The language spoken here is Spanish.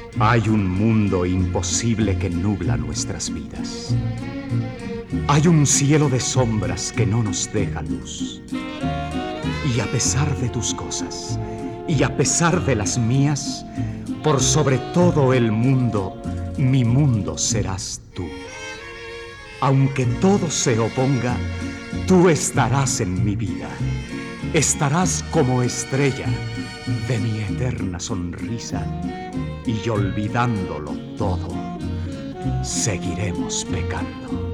Hay un mundo imposible que nubla nuestras vidas. Hay un cielo de sombras que no nos deja luz. Y a pesar de tus cosas, y a pesar de las mías, por sobre todo el mundo, mi mundo serás tú. Aunque todo se oponga, tú estarás en mi vida. Estarás como estrella de mi eterna sonrisa. Y olvidándolo todo, seguiremos pecando.